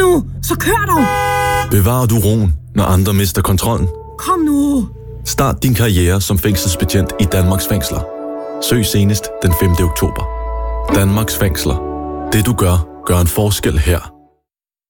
nu, så kør dog! Bevarer du roen, når andre mister kontrollen? Kom nu! Start din karriere som fængselsbetjent i Danmarks fængsler. Søg senest den 5. oktober. Danmarks fængsler. Det du gør, gør en forskel her.